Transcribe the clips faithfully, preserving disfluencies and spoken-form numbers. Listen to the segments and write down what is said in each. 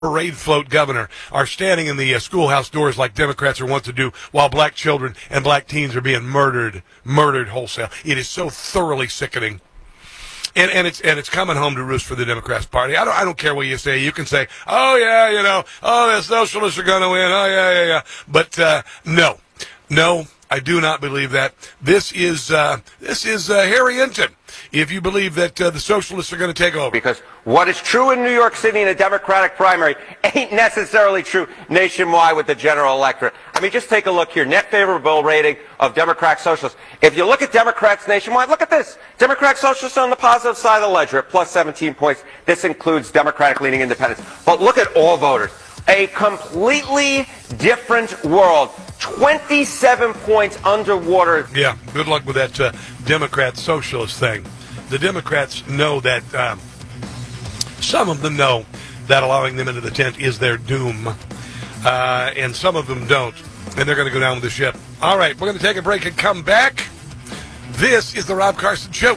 parade float governor are standing in the uh, schoolhouse doors like Democrats are wont to do while black children and black teens are being murdered, murdered wholesale. It is so thoroughly sickening. And, and it's and it's coming home to roost for the Democrats Party. I don't I don't care what you say. You can say, oh yeah, you know, oh the socialists are going to win. Oh yeah, yeah, yeah. But uh, no, no, I do not believe that. This is uh, this is uh, Harry Enton. If you believe that uh, the socialists are going to take over, because what is true in New York City in a Democratic primary ain't necessarily true nationwide with the general electorate. I mean, just take a look here. Net favorable rating of Democrat socialists. If you look at Democrats nationwide, look at this. Democrat socialists on the positive side of the ledger at plus seventeen points. This includes Democratic-leaning independents. But look at all voters. A completely different world. twenty-seven points underwater. Yeah, good luck with that uh, Democrat socialist thing. The Democrats know that, um, some of them know that allowing them into the tent is their doom. Uh, and some of them don't. And they're going to go down with the ship. All right, we're going to take a break and come back. This is the Rob Carson Show.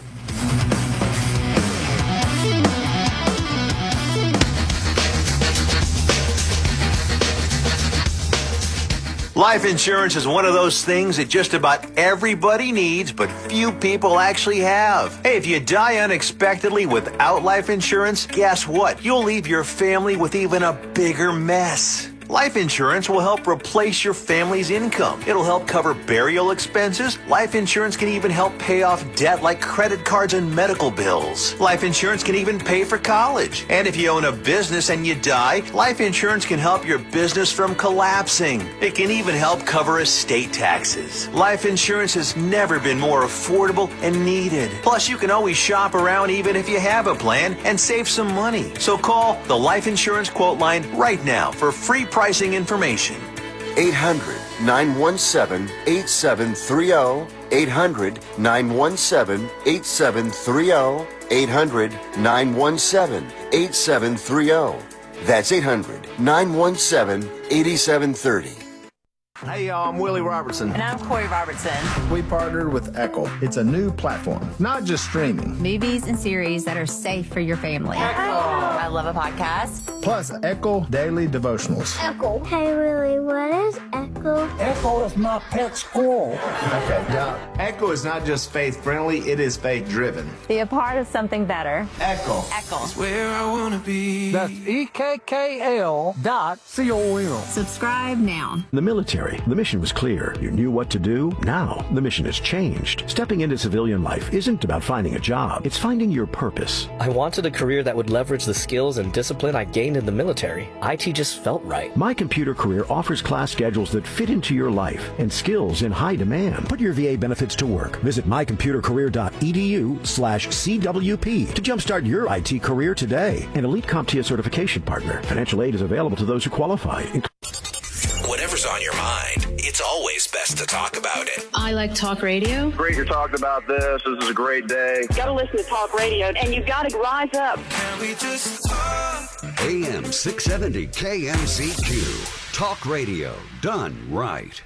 Life insurance is one of those things that just about everybody needs, but few people actually have. Hey, if you die unexpectedly without life insurance, guess what? You'll leave your family with even a bigger mess. Life insurance will help replace your family's income. It'll help cover burial expenses. Life insurance can even help pay off debt like credit cards and medical bills. Life insurance can even pay for college. And if you own a business and you die, life insurance can help your business from collapsing. It can even help cover estate taxes. Life insurance has never been more affordable and needed. Plus, you can always shop around even if you have a plan and save some money. So call the Life Insurance Quote Line right now for free pricing information. eight hundred, nine one seven, eight seven three zero. eight hundred, nine one seven, eight seven three zero. eight hundred, nine one seven, eight seven three zero. That's eight hundred, nine one seven, eight seven three zero. Hey, y'all, I'm Willie Robertson. And I'm Corey Robertson. We partnered with Echo. It's a new platform, not just streaming. Movies and series that are safe for your family. Echo. I love a podcast. Plus, Echo Daily Devotionals. Echo. Hey, Willie, what is Echo? Echo is my pet squirrel. Okay, now, Echo is not just faith-friendly, it is faith-driven. Be a part of something better. Echo. Echo. It's where I want to be. That's E K K L dot C O M. Subscribe now. The military. The mission was clear. You knew what to do. Now, the mission has changed. Stepping into civilian life isn't about finding a job. It's finding your purpose. I wanted a career that would leverage the skills and discipline I gained in the military. I T just felt right. My Computer Career offers class schedules that fit into your life and skills in high demand. Put your V A benefits to work. Visit my computer career dot e d u slash C W P to jumpstart your I T career today. An Elite CompTIA certification partner. Financial aid is available to those who qualify. Whatever's on your mind, it's always best to talk about it. I like talk radio. Great you're talking about this. This is a great day. You gotta listen to talk radio, and you gotta rise up. Can we just talk? A M six seventy K M C Q. Talk radio done right.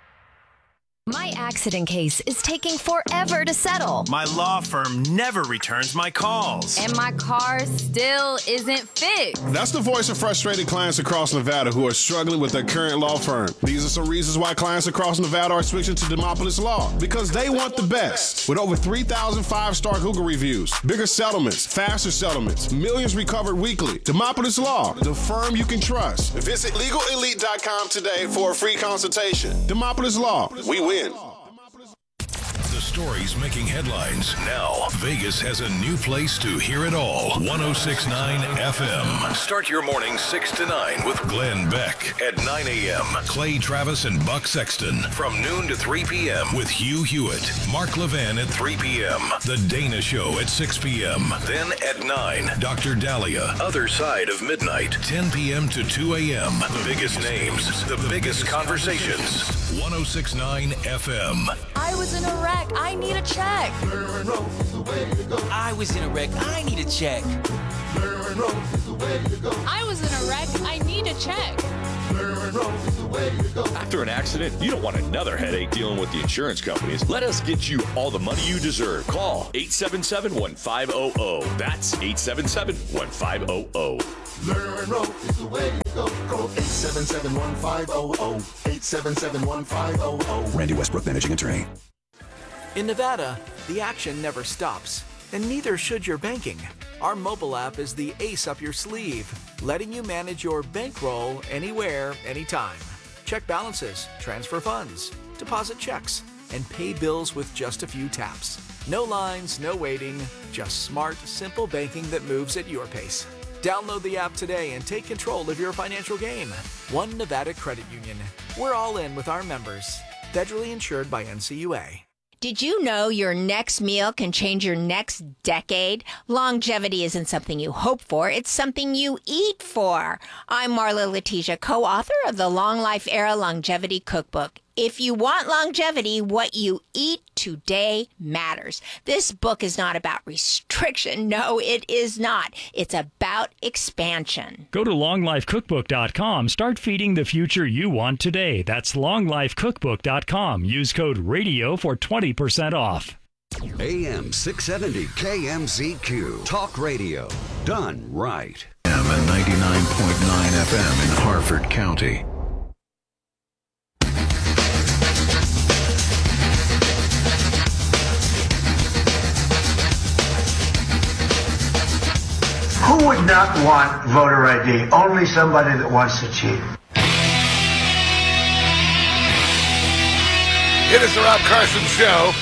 My accident case is taking forever to settle. My law firm never returns my calls. And my car still isn't fixed. That's the voice of frustrated clients across Nevada who are struggling with their current law firm. These are some reasons why clients across Nevada are switching to Demopolis Law. Because they want the best. With over three thousand five-star Google reviews, bigger settlements, faster settlements, millions recovered weekly. Demopolis Law, the firm you can trust. Visit legal elite dot com today for a free consultation. Demopolis Law, we win. The stories making headlines. Now, Vegas has a new place to hear it all. one oh six point nine F M. Start your morning six to nine with Glenn Beck at nine a.m. Clay Travis and Buck Sexton from noon to three p.m. with Hugh Hewitt. Mark Levin at three p.m. The Dana Show at six p.m. Then at nine, Doctor Dahlia. Other Side of Midnight, ten p.m. to two a.m. The biggest names, the biggest conversations. one oh six point nine F M. I was in a wreck. I need a check. I was in a wreck. I need a check. I was in a wreck. I need a check. After an accident, you don't want another headache dealing with the insurance companies. Let us get you all the money you deserve. Call eight seven seven, one five zero zero. That's eight seven seven, one five zero zero. Learn and enroll is the way to go. Call eight seven seven, one five zero zero. eight seven seven, one five zero zero. Randy Westbrook, managing attorney. In Nevada, the action never stops, and neither should your banking. Our mobile app is the ace up your sleeve, letting you manage your bankroll anywhere, anytime. Check balances, transfer funds, deposit checks, and pay bills with just a few taps. No lines, no waiting, just smart, simple banking that moves at your pace. Download the app today and take control of your financial game. One Nevada Credit Union. We're all in with our members. Federally insured by N C U A. Did you know your next meal can change your next decade? Longevity isn't something you hope for, it's something you eat for. I'm Marla Letitia, co-author of the Long Life Era Longevity Cookbook. If you want longevity, what you eat today matters. This book is not about restriction. No, it is not. It's about expansion. Go to long life cookbook dot com. Start feeding the future you want today. That's long life cookbook dot com. Use code RADIO for twenty percent off. A M six seventy K M Z Q. Talk radio. Done right. A M ninety-nine point nine F M in Harford County. Who would not want voter I D? Only somebody that wants to cheat. It is the Rob Carson Show.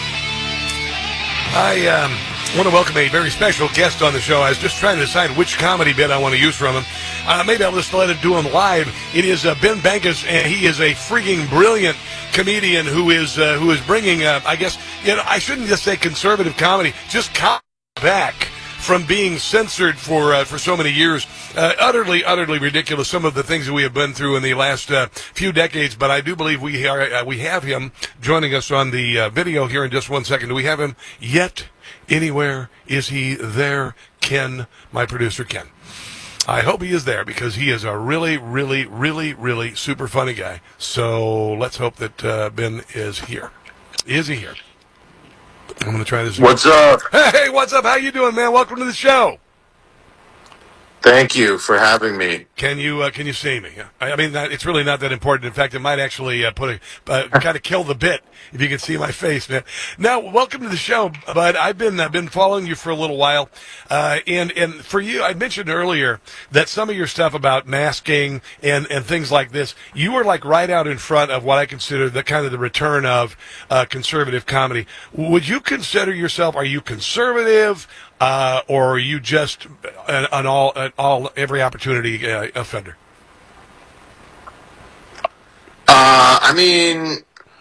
I um, want to welcome a very special guest on the show. I was just trying to decide which comedy bit I want to use from him. Uh, maybe I'll just let him do him live. It is uh, Ben Bankus, and he is a freaking brilliant comedian who is uh, who is bringing, uh, I guess, you know, I shouldn't just say conservative comedy, just come back from being censored for uh, for so many years. Uh, utterly, utterly ridiculous, some of the things that we have been through in the last uh, few decades, but I do believe we are, uh, we have him joining us on the uh, video here in just one second. Do we have him yet? Anywhere? Is he there? Ken, my producer Ken. I hope he is there because he is a really, really, really, really super funny guy. So let's hope that uh, Ben is here. Is he here? I'm going to try this again. What's up? Hey, what's up? How you doing, man? Welcome to the show. Thank you for having me. Can you uh, can you see me? I, I mean, that, it's really not that important. In fact, it might actually uh, put a uh, kind of kill the bit if you can see my face, man. Now, welcome to the show, bud. I've been I've been following you for a little while, uh, and and for you, I mentioned earlier that some of your stuff about masking and and things like this, you were like right out in front of what I consider the kind of the return of uh, conservative comedy. Would you consider yourself? Are you conservative? Uh, or are you just an, an all, an all, every opportunity uh, offender? Uh, I mean,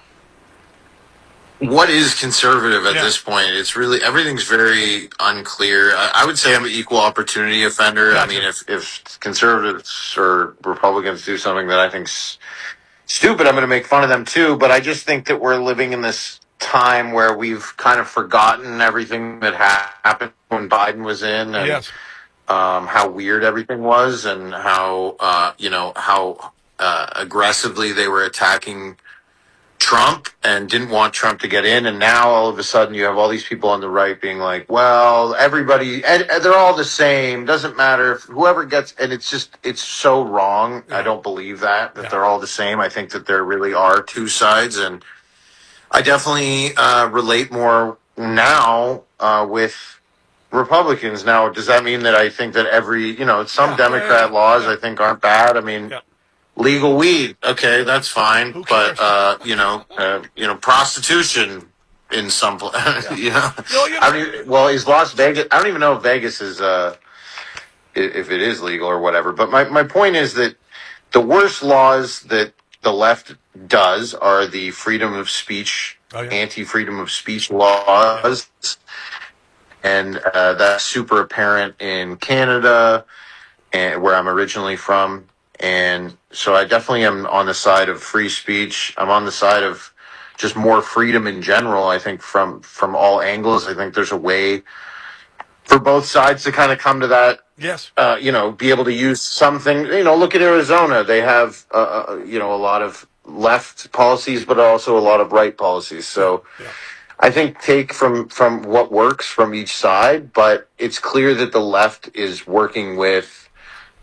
what is conservative at yeah. this point? It's really, everything's very unclear. I, I would say I'm an equal opportunity offender. Gotcha. I mean, if, if conservatives or Republicans do something that I think's stupid, I'm going to make fun of them too. But I just think that we're living in this time where we've kind of forgotten everything that ha- happened when Biden was in, and yes. um, how weird everything was, and how uh, you know how uh, aggressively they were attacking Trump and didn't want Trump to get in. And now all of a sudden you have all these people on the right being like, well, everybody, and, and they're all the same. Doesn't matter if whoever gets, and it's just, it's so wrong. Yeah. I don't believe that, that yeah. they're all the same. I think that there really are two sides, and I definitely uh, relate more now uh, with Republicans. Now, does that mean that I think that every, you know, some yeah, Democrat yeah, laws yeah. I think aren't bad? I mean, yeah. legal weed, okay, that's fine, but uh, you know, uh, you know, prostitution in some, pl- yeah. you know, no, you know. I don't even, well, is Las Vegas? I don't even know if Vegas is, uh, if it is legal or whatever. But my my point is that the worst laws that the left does are the freedom of speech, oh, yeah. anti-freedom of speech laws. Yeah. And uh, that's super apparent in Canada, and where I'm originally from. And so I definitely am on the side of free speech. I'm on the side of just more freedom in general. I think from, from all angles, I think there's a way for both sides to kind of come to that. Yes. Uh, you know, be able to use something, you know, look at Arizona. They have, uh, you know, a lot of left policies, but also a lot of right policies. So yeah. I think take from, from what works from each side, but it's clear that the left is working with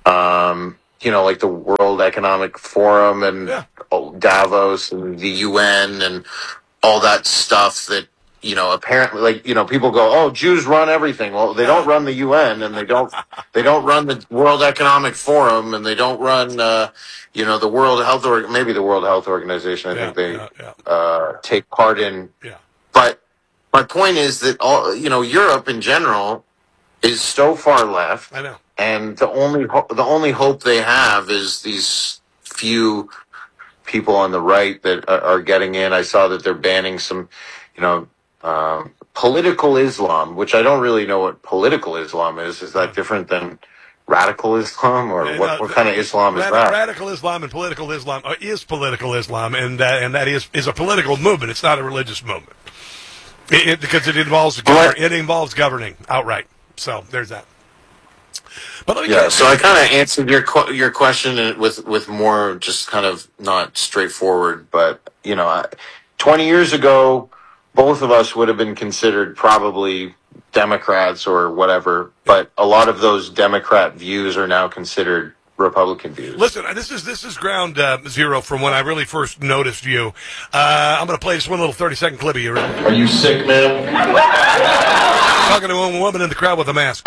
um, you know, like the World Economic Forum and Yeah. Davos and the U N and all that stuff that, you know, apparently, like, you know, people go, oh, Jews run everything. Well, they don't run the U N, and they don't, they don't run the World Economic Forum, and they don't run, uh, you know, the World Health, or maybe the World Health Organization. I Yeah, think they yeah, yeah. uh, take part in. Yeah. But my point is that all, you know, Europe in general is so far left. I know. And the only ho- the only hope they have is these few people on the right that are, are getting in. I saw that they're banning some, you know, um, political Islam, which I don't really know what political Islam is. Is that different than radical Islam, or Yeah, what, no, what kind of Islam is rad- that? Radical Islam and political Islam uh, is political Islam, and uh, and that is, is a political movement. It's not a religious movement. It, it, because it involves govern- it involves governing outright. So there's that. But let me Yeah, get- so I kind of answered your qu- your question with with more just kind of not straightforward, but you know, I, twenty years ago, both of us would have been considered probably Democrats or whatever, but a lot of those Democrat views are now considered Republican views. Listen, this is this is ground uh, zero from when I really first noticed you. Uh, I'm going to play just one little thirty second clip of you. Are you sick, man? Talking to a woman in the crowd with a mask.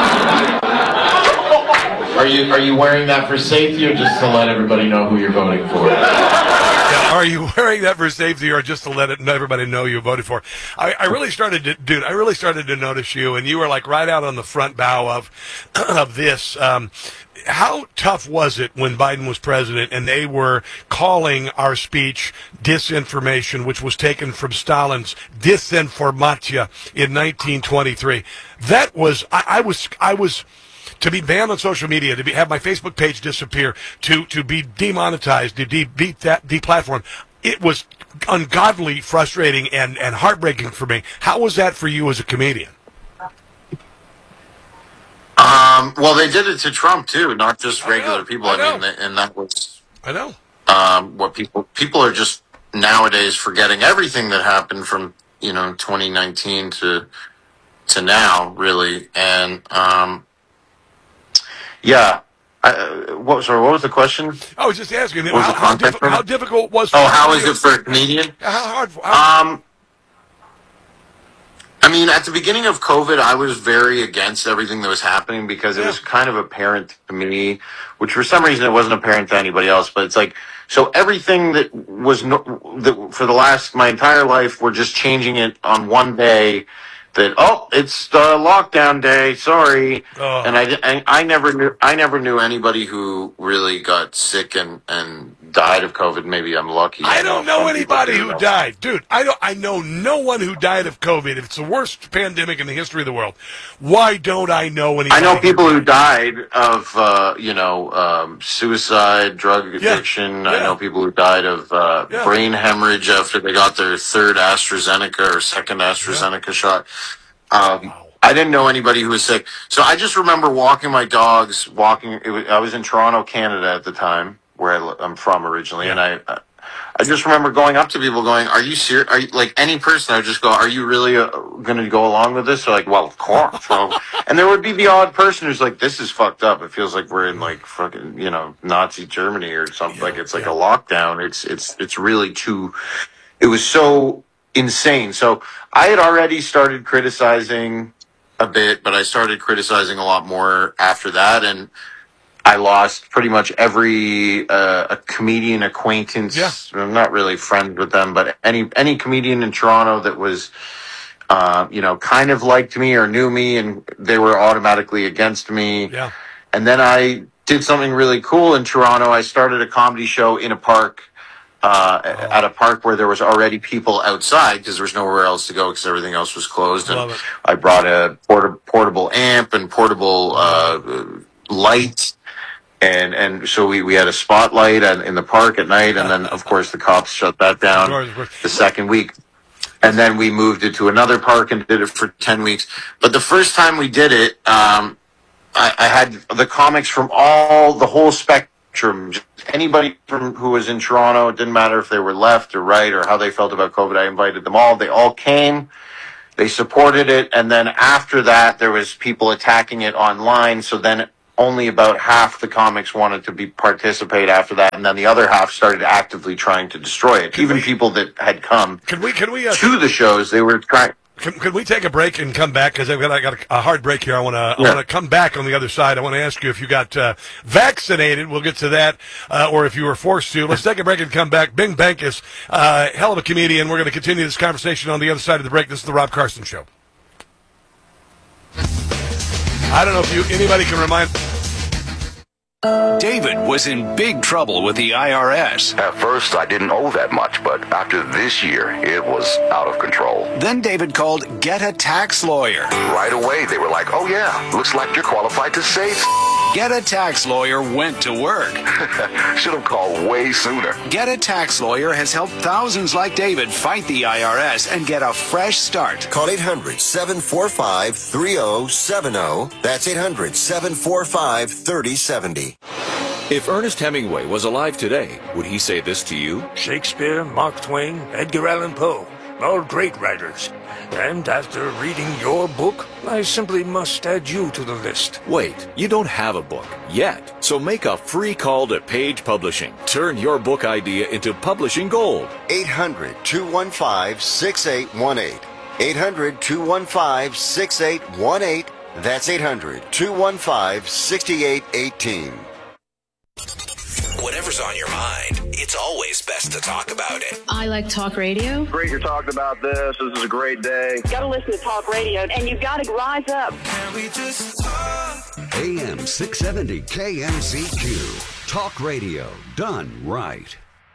Are you are you wearing that for safety or just to let everybody know who you're voting for? Yeah, are you wearing that for safety or just to let it, everybody know you voted for? I, I really started to, dude, I really started to notice you, and you were like right out on the front bow of of this. Um, how tough was it when Biden was president and they were calling our speech disinformation, which was taken from Stalin's disinformatia in nineteen twenty-three? That was, I, I was, I was. To be banned on social media, to be, have my Facebook page disappear, to, to be demonetized, to de, be that deplatformed, it was ungodly frustrating and, and heartbreaking for me. How was that for you as a comedian? Um, well, they did it to Trump too, not just regular people. I, I mean, and that was I know um, what people people are just nowadays forgetting everything that happened from you know twenty nineteen to to now, really, and. Um, Yeah. I, uh, what, sorry, what was the question? I was just asking, What was how, the how, context diff- from it? how difficult was Oh, for how you? is it for a comedian? How hard? How, Um, I mean, at the beginning of COVID, I was very against everything that was happening because it Yeah. was kind of apparent to me, which for some reason it wasn't apparent to anybody else. But it's like, so everything that was no, that for the last my entire life, we're just changing it on one day. That oh, it's uh, lockdown day. Sorry, Oh. and I, I I never knew I never knew anybody who really got sick and, and died of COVID. Maybe I'm lucky. I don't know some people anybody do who know. died, dude. I don't. I know no one who died of COVID. It's the worst pandemic in the history of the world. Why don't I know anybody? I know people who died of, uh, you know, um, suicide, drug Yeah. addiction. Yeah. I know people who died of uh, Yeah. brain hemorrhage after they got their third AstraZeneca or second AstraZeneca shot. Um, I didn't know anybody who was sick. So I just remember walking my dogs, walking. It was, I was in Toronto, Canada at the time, where I, li- I'm from originally, and I, I I just remember going up to people going, are you serious? Are you, like any person, I would just go, are you really uh, going to go along with this? They're like, well, of course. So, and there would be the odd person who's like, this is fucked up. It feels like we're in like fucking, you know, Nazi Germany or something. Like it's like a lockdown. It's, it's, it's really too, it was so insane. So I had already started criticizing a bit, but I started criticizing a lot more after that. And I lost pretty much every uh, a comedian acquaintance. Yeah. I'm not really friends with them, but any any comedian in Toronto that was, uh, you know, kind of liked me or knew me, and they were automatically against me. Yeah. And then I did something really cool in Toronto. I started a comedy show in a park, uh, Oh. at a park where there was already people outside because there was nowhere else to go because everything else was closed. Love And it. I brought a port- portable amp and portable uh, light. And and so we, we had a spotlight at, in the park at night, and then, of course, the cops shut that down Of course, of course. the second week. And then we moved it to another park and did it for ten weeks. But the first time we did it, um, I, I had the comics from all, the whole spectrum. Just anybody from who was in Toronto, it didn't matter if they were left or right or how they felt about COVID. I invited them all. They all came. They supported it. And then after that, there was people attacking it online. So then only about half the comics wanted to be participate after that, and then the other half started actively trying to destroy it. Can Even we, people that had come can we, can we, uh, to the shows, they were trying. Can, can we take a break and come back? Because I've got, I got a, a hard break here. I want to yeah. I want to come back on the other side. I want to ask you if you got uh, vaccinated. We'll get to that, uh, or if you were forced to. Let's take a break and come back. Bing Bankus, uh, hell of a comedian. We're going to continue this conversation on the other side of the break. This is the Rob Carson Show. I don't know if you anybody can remind. David was in big trouble with the I R S. At first, I didn't owe that much, but after this year, it was out of control. Then David called Get a Tax Lawyer. Right away, they were like, oh yeah, looks like you're qualified to save. Get a Tax Lawyer went to work. Should have called way sooner. Get a Tax Lawyer has helped thousands like David fight the I R S and get a fresh start. Call eight hundred, seven four five, three oh seven oh. That's eight hundred, seven four five, three oh seven oh. If Ernest Hemingway was alive today, would he say this to you? Shakespeare, Mark Twain, Edgar Allan Poe, all great writers. And after reading your book, I simply must add you to the list. Wait, you don't have a book yet. So make a free call to Page Publishing. Turn your book idea into publishing gold. eight hundred, two one five, six eight one eight. eight hundred, two one five, six eight one eight. That's eight hundred, two one five, six eight one eight. Whatever's on your mind, it's always best to talk about it. I like talk radio. Great you're talking about this. This is a great day. You got to listen to talk radio, and you got to rise up. Can we just talk? A M six seventy K M Z Q. Talk radio done right.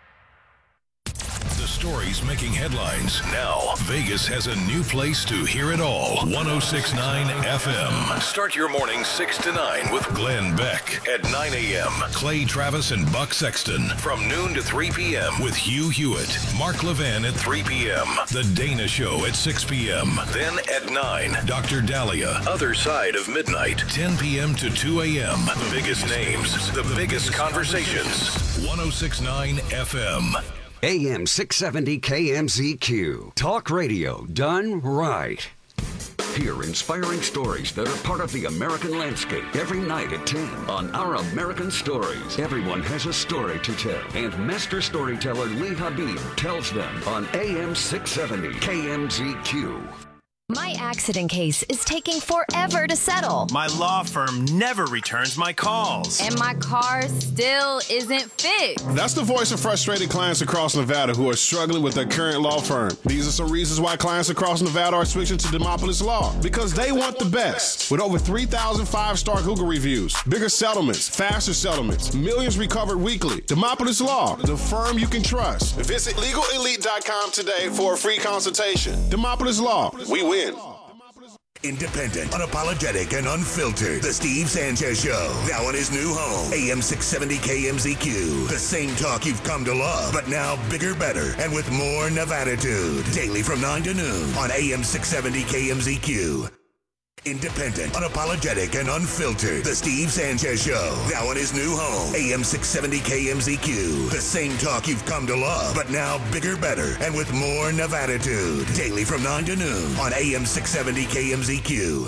The stories making headlines. Now, Vegas has a new place to hear it all. ten sixty-nine F M. Start your morning six to nine with Glenn Beck. At nine a.m., Clay Travis and Buck Sexton. From noon to three p.m. with Hugh Hewitt. Mark Levin at three p.m. The Dana Show at six p.m. Then at nine, Doctor Dahlia. Other Side of Midnight. ten p.m. to two a.m. The biggest names, the biggest conversations. ten sixty-nine F M. A M six seventy K M Z Q. Talk radio done right. Hear inspiring stories that are part of the American landscape every night at ten on Our American Stories. Everyone has a story to tell, and master storyteller Lee Habib tells them on A M six seventy K M Z Q. My accident case is taking forever to settle. My law firm never returns my calls. And my car still isn't fixed. That's the voice of frustrated clients across Nevada who are struggling with their current law firm. These are some reasons why clients across Nevada are switching to Demopolis Law. Because they want the best. With over three thousand five-star Google reviews, bigger settlements, faster settlements, millions recovered weekly. Demopolis Law, the firm you can trust. Visit legal elite dot com today for a free consultation. Demopolis Law, we win. Independent, unapologetic, and unfiltered. The Steve Sanchez Show. Now in his new home. A M six seventy K M Z Q. The same talk you've come to love, but now bigger, better, and with more Nevada-tude. Daily from nine to noon on A M six seventy K M Z Q. Independent, unapologetic, and unfiltered. The Steve Sanchez Show. Now in his new home. A M six seventy K M Z Q. The same talk you've come to love, but now bigger, better, and with more Nevada-tude. Daily from nine to noon on A M six seventy K M Z Q.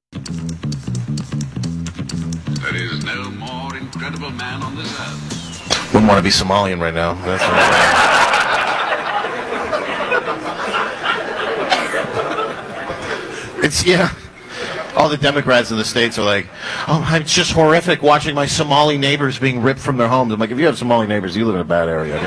There is no more incredible man on this earth. Wouldn't want to be Somalian right now. That's what it's, yeah. All the Democrats in the States are like, oh, it's just horrific watching my Somali neighbors being ripped from their homes. I'm like, if you have Somali neighbors, you live in a bad area.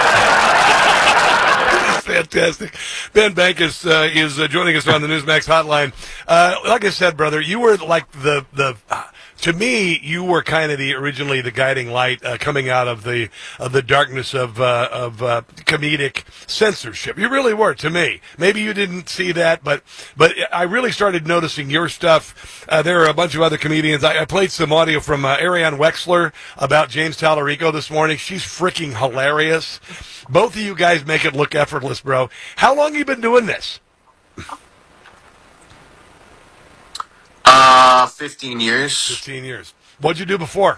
Fantastic. Ben Bankus uh, is uh, joining us on the Newsmax hotline. Uh, like I said, brother, you were like the, the uh, to me, you were kind of the originally the guiding light uh, coming out of the of the darkness of uh, of uh, comedic censorship. You really were, to me. Maybe you didn't see that, but but I really started noticing your stuff. Uh, there are a bunch of other comedians. I, I played some audio from uh, Ariane Wexler about James Tallarico this morning. She's freaking hilarious. Both of you guys make it look effortless, bro. How long have you been doing this? Uh, fifteen years. Fifteen years. What'd you do before?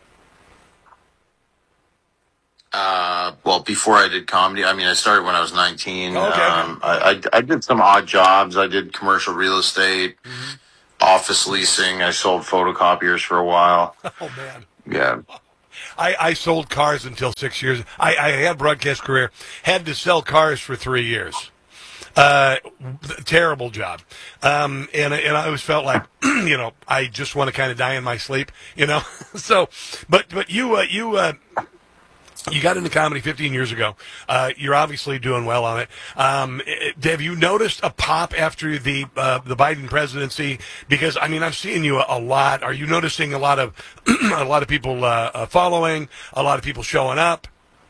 Uh, well, before I did comedy, I mean, I started when I was nineteen. Okay. Um, I, I, I did some odd jobs. I did commercial real estate, mm-hmm. office leasing. I sold photocopiers for a while. Oh, man. Yeah. I, I sold cars until six years. I, I had a broadcast career, had to sell cars for three years. Uh, terrible job. Um, and, and I always felt like, you know, I just want to kind of die in my sleep, you know? So, but, but you, uh, you, uh, you got into comedy fifteen years ago. Uh, you're obviously doing well on it. Um, it, have you noticed a pop after the uh, the Biden presidency? Because I mean, I've seen you a, a lot. Are you noticing a lot of a lot of people uh, uh, following, a lot of people showing up?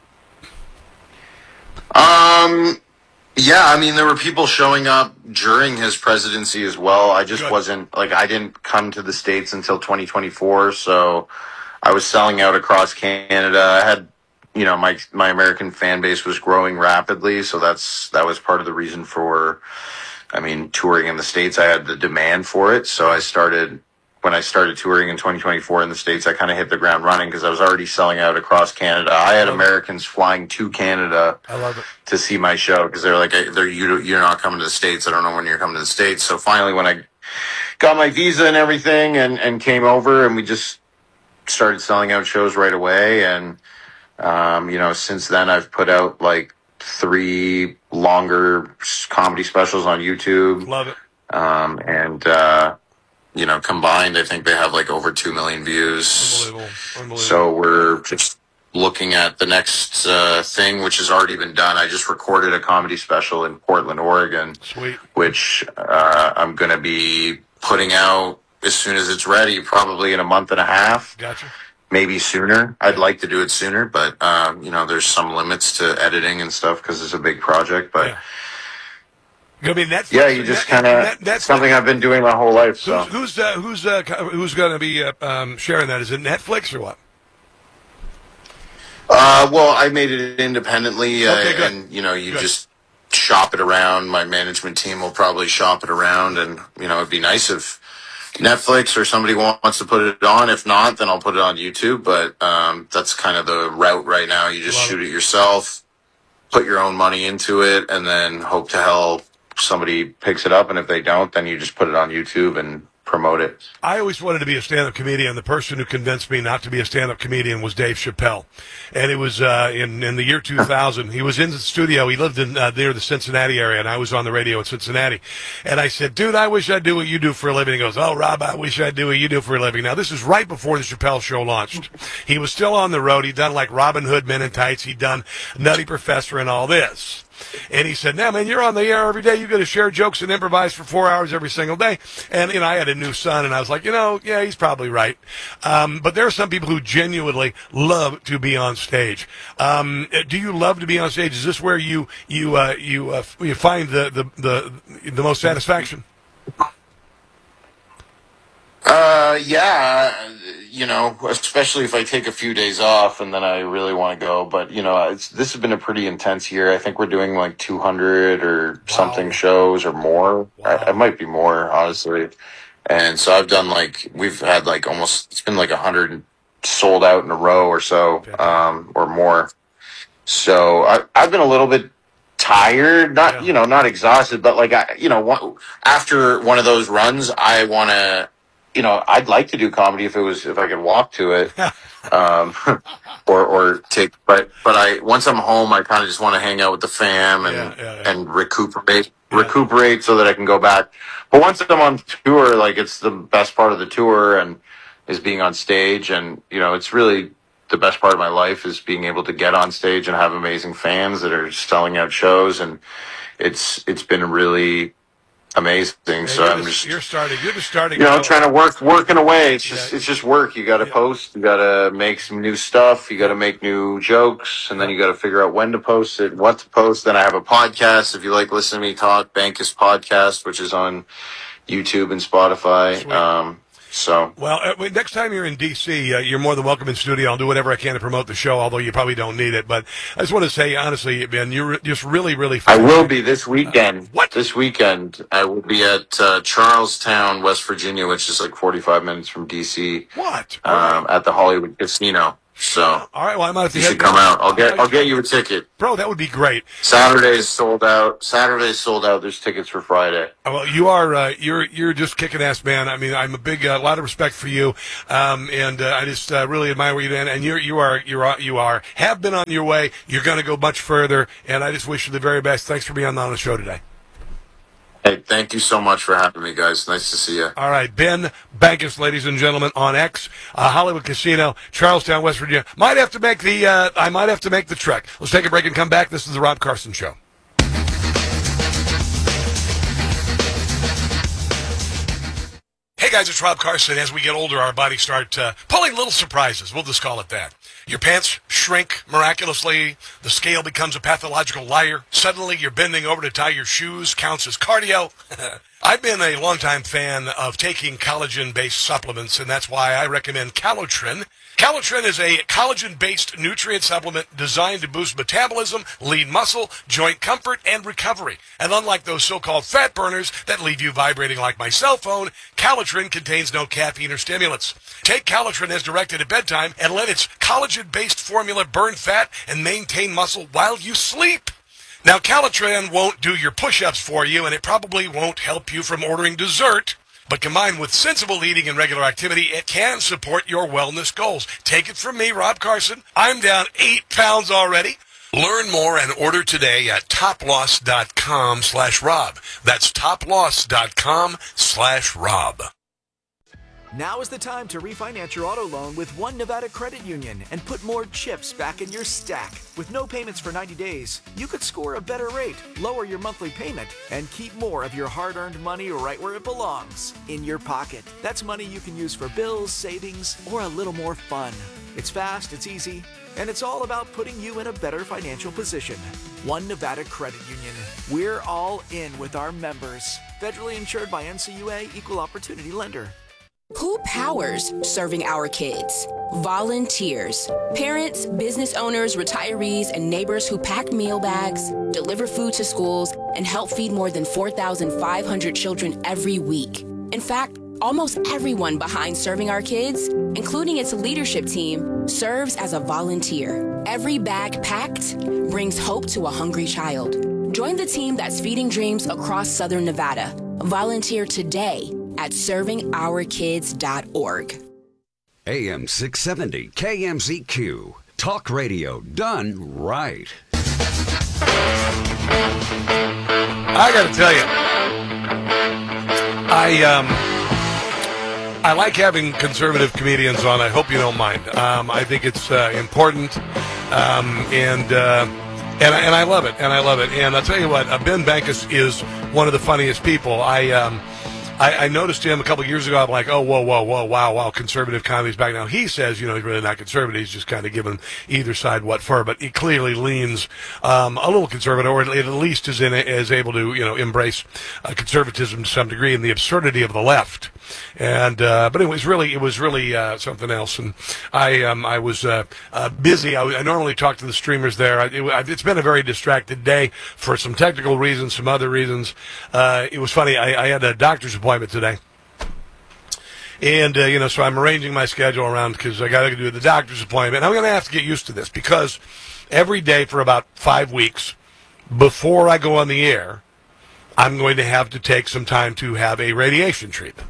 Um. Yeah, I mean, there were people showing up during his presidency as well. I just Good. wasn't like I didn't come to the States until twenty twenty-four, so I was selling out across Canada. I had. You know, my my American fan base was growing rapidly, so that's that was part of the reason for, I mean, touring in the States. I had the demand for it, so I started, when I started touring in twenty twenty-four in the States, I kind of hit the ground running because I was already selling out across Canada. I had Americans flying to Canada I love it. to see my show because they're like, they're, you, you're not coming to the States. I don't know when you're coming to the States. So finally, when I got my visa and everything and, and came over, and we just started selling out shows right away, and Um, you know, since then I've put out like three longer comedy specials on YouTube. Love it. Um, and, uh, you know, combined, I think they have like over two million views. Unbelievable. Unbelievable. So we're just looking at the next, uh, thing, which has already been done. I just recorded a comedy special in Portland, Oregon. Sweet. Which, uh, I'm going to be putting out as soon as it's ready, probably in a month and a half. Gotcha. Maybe sooner. I'd like to do it sooner, but, um, you know, there's some limits to editing and stuff because it's a big project. But, yeah, Gonna be Netflix, yeah you just kind of, that's something I've been doing my whole life. So. Who's who's uh, who's, uh, who's going to be uh, um, sharing that? Is it Netflix or what? Uh, well, I made it independently, uh, Okay, good. and, you know, you Good. just shop it around. My management team will probably shop it around, and, you know, it'd be nice if Netflix or somebody wants to put it on. If not, then I'll put it on YouTube. But um, that's kind of the route right now. You just Love shoot it. it yourself, put your own money into it, and then hope to hell somebody picks it up. And if they don't, then you just put it on YouTube and promote it. I always wanted to be a stand-up comedian. The person who convinced me not to be a stand-up comedian was Dave Chappelle, and it was uh, in in the year two thousand. He was in the studio. He lived in uh, near the Cincinnati area, and I was on the radio in Cincinnati. And I said, "Dude, I wish I'd do what you do for a living." He goes, "Oh, Rob, I wish I'd do what you do for a living." Now, this is right before the Chappelle Show launched. He was still on the road. He'd done like Robin Hood Men in Tights. He'd done Nutty Professor and all this. And he said, "Now, man, you're on the air every day. You got to share jokes and improvise for four hours every single day." And, you know, I had a new son, and I was like, you know, yeah, he's probably right. Um, but there are some people who genuinely love to be on stage. Um, do you love to be on stage? Is this where you you uh, you uh, you find the, the, the, the most satisfaction? Uh, yeah, you know, especially if I take a few days off and then I really want to go. But, you know, it's, this has been a pretty intense year. I think we're doing like two hundred or something shows or more. Wow. I, it might be more, honestly. And so I've done like, we've had like almost, it's been like one hundred sold out in a row or so, um, or more. So I, I've been a little bit tired, not, yeah. you know, not exhausted, but like, I, you know, one, after one of those runs, I want to, you know, I'd like to do comedy if it was, if I could walk to it, um, or, or take, but, but I, once I'm home, I kind of just want to hang out with the fam and, yeah, yeah, yeah. and recuperate, yeah. recuperate so that I can go back. But once I'm on tour, like it's the best part of the tour and is being on stage. And, you know, it's really the best part of my life is being able to get on stage and have amazing fans that are selling out shows. And it's, it's been really amazing. Yeah, so I'm just, just you're starting, you're just starting, you know, trying to work, working away. It's just, yeah. it's just work. You got to yeah. post, you got to make some new stuff. You got to make new jokes, and then you got to figure out when to post it, what to post. Then I have a podcast. If you like listening to me talk, Bankus Podcast, which is on YouTube and Spotify. Sweet. Um, So well, uh, next time you're in D C, uh, you're more than welcome in studio. I'll do whatever I can to promote the show, although you probably don't need it. But I just want to say, honestly, Ben, you're just really, really fun. I will be this weekend. Uh, what? This weekend, I will be at uh, Charlestown, West Virginia, which is like forty-five minutes from D C. What? Um, at the Hollywood Casino. So all right, well, I might have to you head should come down. out. I'll get I'll get you a ticket. Bro, that would be great. Saturday's sold out. Saturday's sold out. There's tickets for Friday. Oh, well, you are uh, you're you're just kicking ass, man. I mean, I'm a big a uh, lot of respect for you, um, and uh, I just uh, really admire what you did. And you you are you are you are have been on your way. You're going to go much further, and I just wish you the very best. Thanks for being on the show today. Hey, thank you so much for having me, guys. Nice to see you. All right, Ben Bankus, ladies and gentlemen, on X, uh, Hollywood Casino, Charlestown, West Virginia. Might have to make the uh, I might have to make the trek. Let's take a break and come back. This is the Rob Carson Show. Hey guys, it's Rob Carson. As we get older, our bodies start uh, pulling little surprises. We'll just call it that. Your pants shrink miraculously. The scale becomes a pathological liar. Suddenly, you're bending over to tie your shoes. Counts as cardio. I've been a longtime fan of taking collagen-based supplements, and that's why I recommend Calotrin. Calotrin is a collagen-based nutrient supplement designed to boost metabolism, lean muscle, joint comfort, and recovery. And unlike those so-called fat burners that leave you vibrating like my cell phone, Calotrin contains no caffeine or stimulants. Take Calotrin as directed at bedtime and let its collagen-based formula burn fat and maintain muscle while you sleep. Now, Calotrin won't do your push-ups for you, and it probably won't help you from ordering dessert. But combined with sensible eating and regular activity, it can support your wellness goals. Take it from me, Rob Carson. I'm down eight pounds already. Learn more and order today at toploss.com slash Rob. That's toploss.com slash Rob. Now is the time to refinance your auto loan with One Nevada Credit Union and put more chips back in your stack. With no payments for ninety days, you could score a better rate, lower your monthly payment, and keep more of your hard-earned money right where it belongs, in your pocket. That's money you can use for bills, savings, or a little more fun. It's fast, it's easy, and it's all about putting you in a better financial position. One Nevada Credit Union. We're all in with our members. Federally insured by N C U A, Equal Opportunity Lender. Who powers serving our kids? Volunteers. Parents, business owners, retirees, and neighbors who pack meal bags, deliver food to schools, and help feed more than four thousand five hundred children every week. In fact, almost everyone behind serving our kids, including its leadership team, serves as a volunteer. Every bag packed brings hope to a hungry child. Join the team that's feeding dreams across Southern Nevada. Volunteer today at serving our kids dot org. A M six seventy K M Z Q. Talk radio done right. I got to tell you, I um, I like having conservative comedians on. I hope you don't mind. Um, I think it's uh, important, um, and uh, and I, and I love it, and I love it. And I'll tell you what, uh, Ben Bankus is one of the funniest people. I. Um, I, I noticed him a couple of years ago. I'm like, oh, whoa, whoa, whoa, wow, wow, conservative comedy's back now. He says, you know, he's really not conservative. He's just kind of giving either side what for, but he clearly leans um, a little conservative, or at least is in is able to, you know, embrace uh, conservatism to some degree and the absurdity of the left. And uh, but it was really it was really uh, something else. And I um, I was uh, uh, busy. I, I normally talk to the streamers there. I, it, it's been a very distracted day for some technical reasons, some other reasons. Uh, it was funny. I, I had a doctor's appointment today. And, uh, you know, so I'm arranging my schedule around because I got to do the doctor's appointment. And I'm going to have to get used to this because every day for about five weeks before I go on the air, I'm going to have to take some time to have a radiation treatment.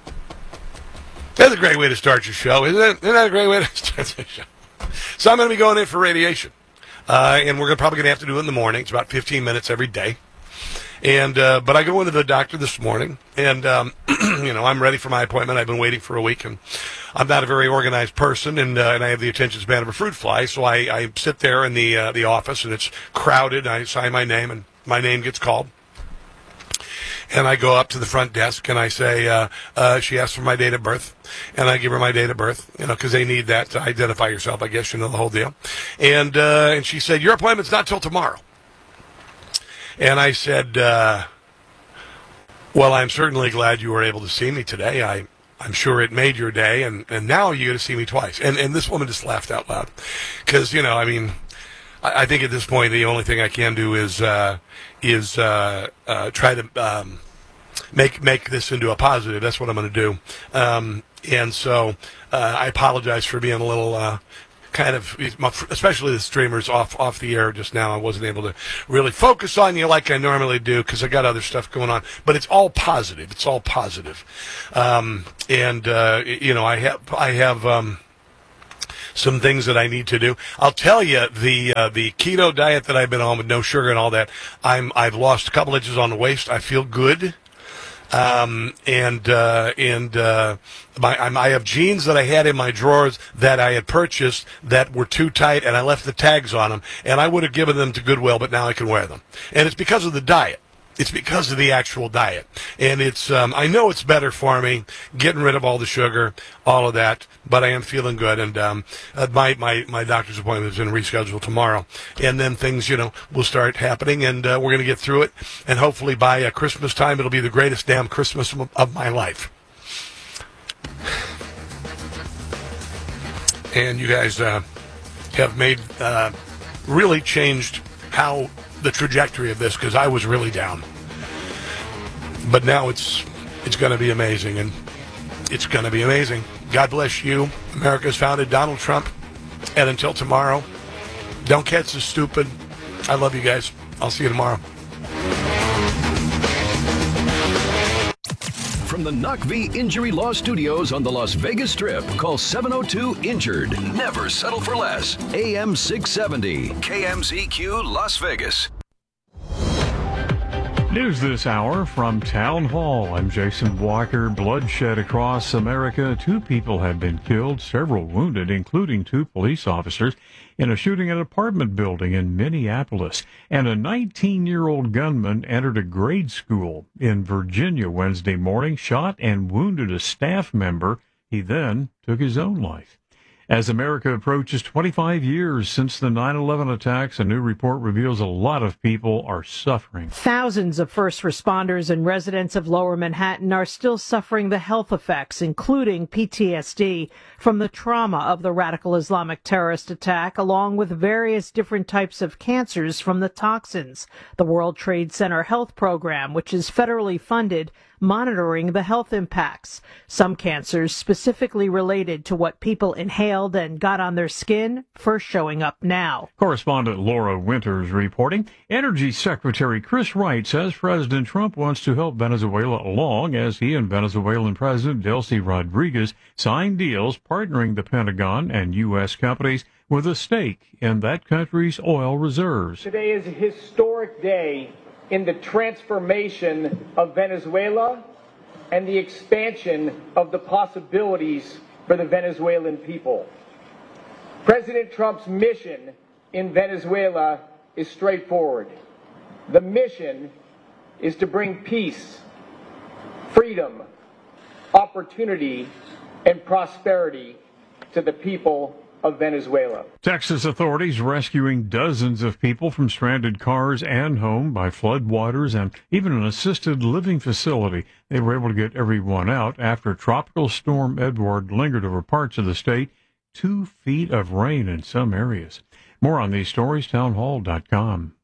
That's a great way to start your show, isn't it? Isn't that a great way to start the show? So I'm going to be going in for radiation. Uh, and we're probably going to have to do it in the morning. It's about fifteen minutes every day. And uh, but I go into the doctor this morning, and um, you know, I'm ready for my appointment. I've been waiting for a week, and I'm not a very organized person, and uh, and I have the attention span of a fruit fly. So I, I sit there in the uh, the office, and it's crowded. I sign my name, and my name gets called. And I go up to the front desk, and I say, uh, uh, she asks for my date of birth, and I give her my date of birth, you know, because they need that to identify yourself, I guess, you know, the whole deal. And uh, and she said, your appointment's not till tomorrow. And I said, uh, well, I'm certainly glad you were able to see me today. I, I'm sure it made your day, and, and now you're going to see me twice. And, and this woman just laughed out loud because, you know, I mean, I, I think at this point the only thing I can do is uh, is uh, uh, try to um, make make this into a positive. That's what I'm going to do. Um, and so uh, I apologize for being a little uh, kind of, especially the streamers off off the air just now. I wasn't able to really focus on you like I normally do because I got other stuff going on. But it's all positive. It's all positive. Um, and uh, you know, I have I have. Um, some things that I need to do. I'll tell you, the uh, the keto diet that I've been on with no sugar and all that, I'm I've lost a couple inches on the waist. I feel good. Um, and, uh, and, uh, my, I'm, I have jeans that I had in my drawers that I had purchased that were too tight, and I left the tags on them, and I would have given them to Goodwill, but now I can wear them. And it's because of the diet. It's because of the actual diet. And it's, um, I know it's better for me, getting rid of all the sugar, all of that, but I am feeling good. And, um, uh, my, my, my doctor's appointment is going to reschedule tomorrow. And then things, you know, will start happening, and, uh, we're going to get through it. And hopefully by uh, Christmas time, it'll be the greatest damn Christmas of my life. And you guys, uh, have made, uh, really changed how the trajectory of this, because I was really down. But now it's it's going to be amazing, and it's going to be amazing. God bless you. America's founded Donald Trump. And until tomorrow, don't catch the stupid. I love you guys. I'll see you tomorrow. From the N U C V Injury Law Studios on the Las Vegas Strip, call seven oh two injured. Never settle for less. A M six seventy, K M Z Q Las Vegas. News this hour from Town Hall. I'm Jason Walker. Bloodshed across America. Two people have been killed, several wounded, including two police officers, in a shooting at an apartment building in Minneapolis. And a nineteen-year-old gunman entered a grade school in Virginia Wednesday morning, shot and wounded a staff member. He then took his own life. As America approaches twenty-five years since the nine eleven attacks, a new report reveals a lot of people are suffering. Thousands of first responders and residents of Lower Manhattan are still suffering the health effects, including P T S D, from the trauma of the radical Islamic terrorist attack, along with various different types of cancers from the toxins. The World Trade Center Health Program, which is federally funded, monitoring the health impacts. Some cancers specifically related to what people inhaled and got on their skin, first showing up now. Correspondent Laura Winters reporting. Energy Secretary Chris Wright says President Trump wants to help Venezuela along as he and Venezuelan President Delcy Rodriguez signed deals partnering the Pentagon and U S companies with a stake in that country's oil reserves. Today is a historic day in the transformation of Venezuela and the expansion of the possibilities for the Venezuelan people. President Trump's mission in Venezuela is straightforward. The mission is to bring peace, freedom, opportunity, and prosperity to the people of Venezuela. Texas authorities rescuing dozens of people from stranded cars and home by floodwaters and even an assisted living facility. They were able to get everyone out after Tropical Storm Edward lingered over parts of the state. Two feet of rain in some areas. More on these stories, townhall dot com.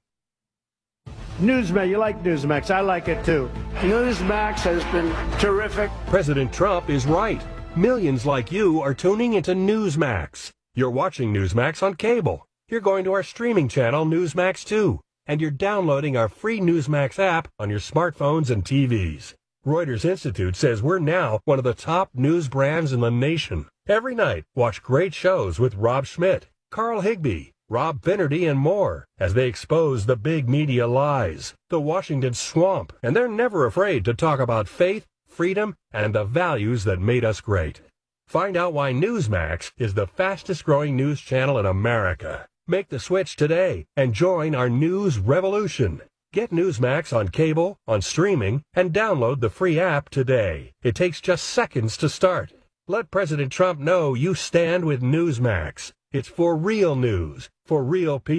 Newsmax, you like Newsmax. I like it too. Newsmax has been terrific. President Trump is right. Millions like you are tuning into Newsmax. You're watching Newsmax on cable. You're going to our streaming channel, Newsmax two. And you're downloading our free Newsmax app on your smartphones and T Vs. Reuters Institute says we're now one of the top news brands in the nation. Every night, watch great shows with Rob Schmidt, Carl Higbie, Rob Finnerty, and more as they expose the big media lies, the Washington swamp, and they're never afraid to talk about faith, freedom, and the values that made us great. Find out why Newsmax is the fastest growing news channel in America. Make the switch today and join our news revolution. Get Newsmax on cable, on streaming, and download the free app today. It takes just seconds to start. Let President Trump know you stand with Newsmax. It's for real news, for real people.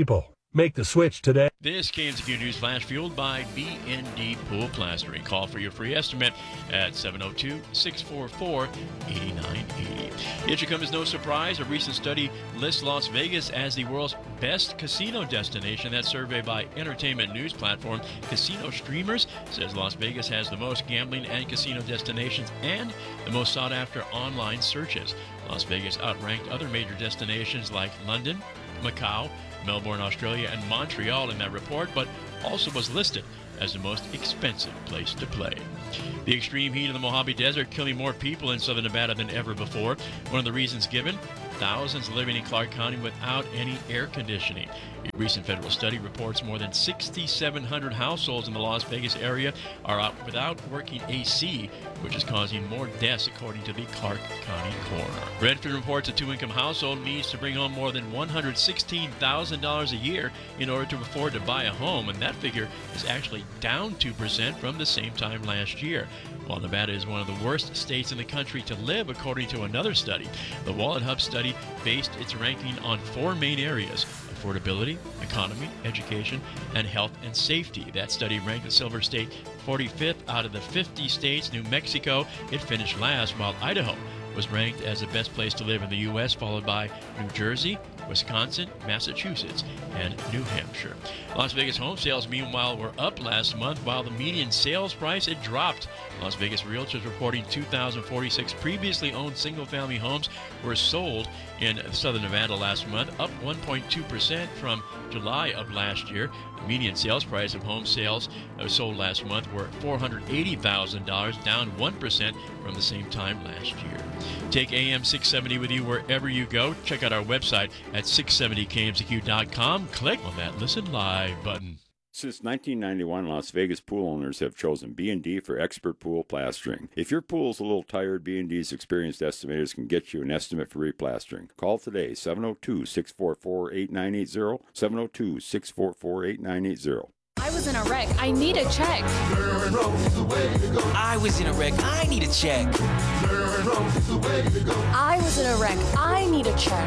Make the switch today. This K M Z Q News Flash fueled by B and D Pool Plastering. Call for your free estimate at seven oh two, six four four, eight nine eight zero. It should come as no surprise. A recent study lists Las Vegas as the world's best casino destination. That survey by entertainment news platform Casino Streamers says Las Vegas has the most gambling and casino destinations and the most sought-after online searches. Las Vegas outranked other major destinations like London, Macau, Melbourne, Australia, and Montreal in that report, but also was listed as the most expensive place to play. The extreme heat of the Mojave Desert killing more people in southern Nevada than ever before. One of the reasons given, thousands living in Clark County without any air conditioning. A recent federal study reports more than six thousand seven hundred households in the Las Vegas area are out without working A C, which is causing more deaths according to the Clark County coroner. Redford reports a two-income household needs to bring home more than one hundred sixteen thousand dollars a year in order to afford to buy a home, and that figure is actually down two percent from the same time last year. While Nevada is one of the worst states in the country to live, according to another study, the Wallet Hub study based its ranking on four main areas: affordability, economy, education, and health and safety. That study ranked the Silver State forty-fifth out of the fifty states. New Mexico, it finished last, while Idaho was ranked as the best place to live in the U S, followed by New Jersey, Wisconsin, Massachusetts, and New Hampshire. Las Vegas home sales, meanwhile, were up last month, while the median sales price had dropped. Las Vegas realtors reporting two thousand forty-six previously owned single-family homes were sold in southern Nevada last month, up one point two percent from July of last year. The median sales price of home sales sold last month were four hundred eighty thousand dollars, down one percent from the same time last year. Take A M six seventy with you wherever you go. Check out our website at six seventy K M Z Q dot com. Click on that Listen Live button. Since nineteen ninety-one, Las Vegas pool owners have chosen B and D for expert pool plastering. If your pool's a little tired, B and D's experienced estimators can get you an estimate for replastering. Call today, seven oh two, six four four, eight nine eight zero, seven oh two, six four four, eight nine eight zero. I was in a wreck. I need a check. I was in a wreck. I need a check. I was in a wreck. I need a check.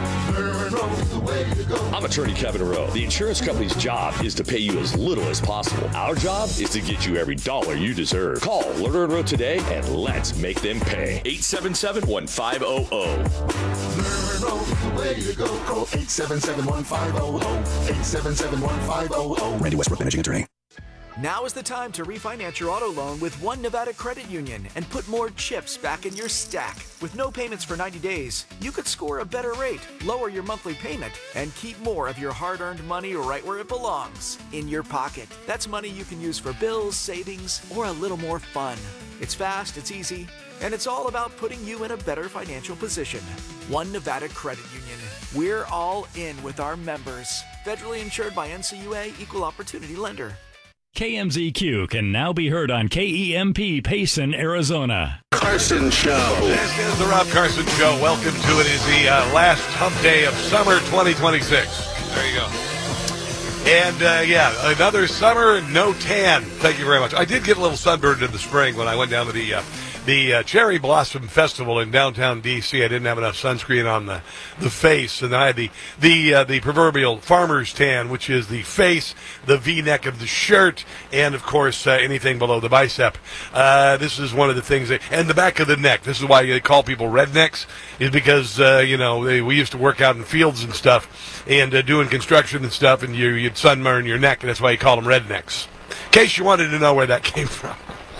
I'm attorney Kevin Rowe. The insurance company's job is to pay you as little as possible. Our job is to get you every dollar you deserve. Call Lerner and Rowe today and let's make them pay. eight seven seven, one five zero zero. Lerner and Rowe is the way to go. Call eight seven seven, one five zero zero. eight seven seven, one five zero zero. Randy Westbrook, managing attorney. Now is the time to refinance your auto loan with One Nevada Credit Union and put more chips back in your stack. With no payments for ninety days, you could score a better rate, lower your monthly payment, and keep more of your hard-earned money right where it belongs, in your pocket. That's money you can use for bills, savings, or a little more fun. It's fast, it's easy, and it's all about putting you in a better financial position. One Nevada Credit Union. We're all in with our members. Federally insured by N C U A, Equal Opportunity Lender. K M Z Q can now be heard on K E M P Payson, Arizona. Carson Show. This is the Rob Carson Show. Welcome to it. It is the uh, last hump day of summer twenty twenty-six. There you go. And, uh, yeah, another summer, no tan. Thank you very much. I did get a little sunburned in the spring when I went down to the... Uh, The uh, Cherry Blossom Festival in downtown D C I didn't have enough sunscreen on the, the face, and I had the the uh, the proverbial farmer's tan, which is the face, the V-neck of the shirt, and of course uh, anything below the bicep. Uh, this is one of the things, that, and the back of the neck. This is why they call people rednecks, is because uh, you know they, we used to work out in fields and stuff, and uh, doing construction and stuff, and you, you'd sunburn your neck, and that's why you call them rednecks. In case you wanted to know where that came from.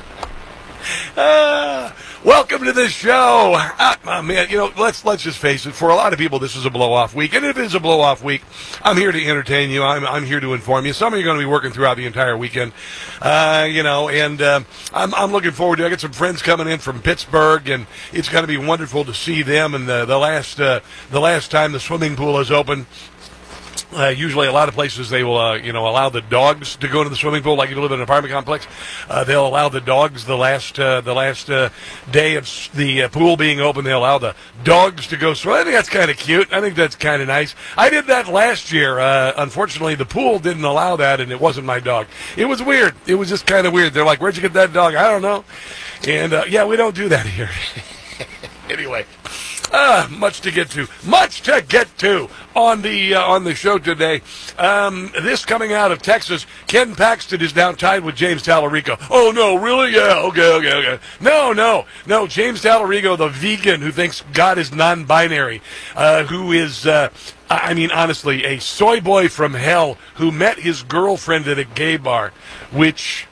Uh, welcome to the show. Uh, oh man, you know, let's let's just face it. For a lot of people, this is a blow-off week, and if it is a blow-off week, I'm here to entertain you. I'm I'm here to inform you. Some of you are going to be working throughout the entire weekend, uh, you know, and uh, I'm I'm looking forward to it. I got some friends coming in from Pittsburgh, and it's going to be wonderful to see them. And the the last uh, the last time the swimming pool is open. Uh, usually a lot of places they will, uh, you know, allow the dogs to go into the swimming pool. Like if you live in an apartment complex, uh, they'll allow the dogs the last uh, the last uh, day of the uh, pool being open. They'll allow the dogs to go swim. I think that's kind of cute. I think that's kind of nice. I did that last year. Uh, unfortunately, the pool didn't allow that, and it wasn't my dog. It was weird. It was just kind of weird. They're like, where'd you get that dog? I don't know. And, uh, yeah, we don't do that here. Anyway. Uh, much to get to. Much to get to on the uh, on the show today. Um, this coming out of Texas, Ken Paxton is now tied with James Tallarico. Oh, no, really? Yeah, okay, okay, okay. No, no, no. James Tallarico, the vegan who thinks God is non-binary, uh, who is... Uh, I mean, honestly, a soy boy from hell who met his girlfriend at a gay bar, which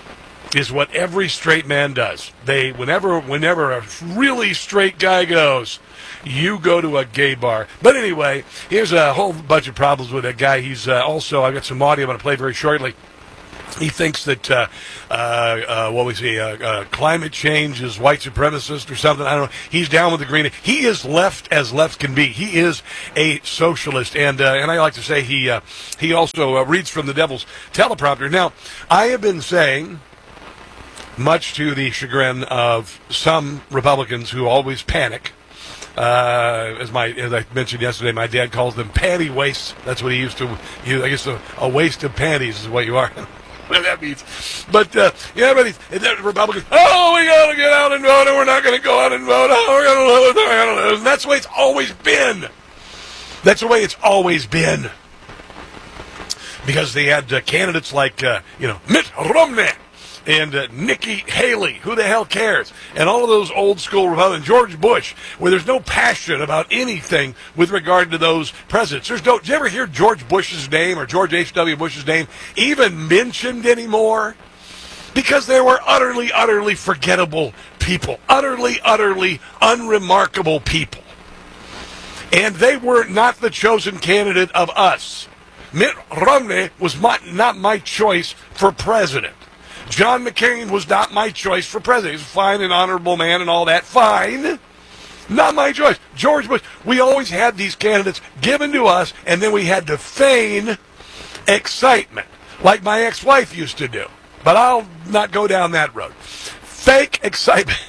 is what every straight man does. They, whenever, whenever a really straight guy goes, you go to a gay bar. But anyway, here's a whole bunch of problems with that guy. He's uh, also, I've got some audio I'm going to play very shortly. He thinks that, uh, uh, uh, what we see, uh, uh, climate change is white supremacist or something. I don't know. He's down with the green. He is left as left can be. He is a socialist. And uh, and I like to say he, uh, he also uh, reads from the devil's teleprompter. Now, I have been saying, much to the chagrin of some Republicans who always panic, Uh, as my as I mentioned yesterday, my dad calls them panty wastes. That's what he used to use. I guess a, a waste of panties is what you are. What that means. But, uh, yeah, but the Republicans, oh, we got to get out and vote, and we're not going to go out and vote. Oh, we're going to lose, we're going to lose. And that's the way it's always been. That's the way it's always been. Because they had uh, candidates like, uh, you know, Mitt Romney and uh, Nikki Haley, who the hell cares? And all of those old school Republicans, George Bush, where there's no passion about anything with regard to those presidents. There's no, did you ever hear George Bush's name or George H W. Bush's name even mentioned anymore? Because they were utterly, utterly forgettable people. Utterly, utterly unremarkable people. And they were not the chosen candidate of us. Mitt Romney was my, not my choice for president. John McCain was not my choice for president. He's a fine and honorable man and all that. Fine. Not my choice. George Bush. We always had these candidates given to us, and then we had to feign excitement, like my ex-wife used to do. But I'll not go down that road. Fake excitement.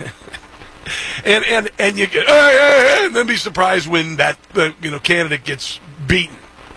and and and you get, hey, hey, hey, and then be surprised when that uh, you know candidate gets beaten.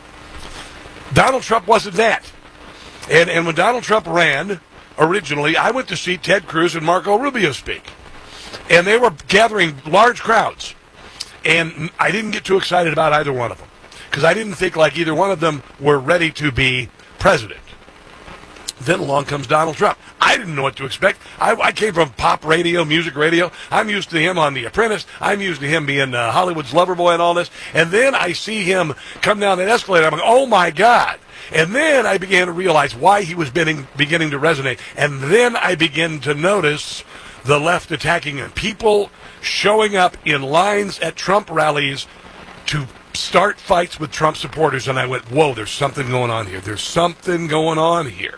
Donald Trump wasn't that. And and when Donald Trump ran, originally, I went to see Ted Cruz and Marco Rubio speak. And they were gathering large crowds. And I didn't get too excited about either one of them. Because I didn't think like either one of them were ready to be president. Then along comes Donald Trump. I didn't know what to expect. I, I came from pop radio, music radio. I'm used to him on The Apprentice. I'm used to him being uh, Hollywood's lover boy and all this. And then I see him come down that escalator. I'm like, oh, my God. And then I began to realize why he was beginning, beginning to resonate. And then I began to notice the left attacking him. People showing up in lines at Trump rallies to start fights with Trump supporters. And I went, whoa, there's something going on here. There's something going on here.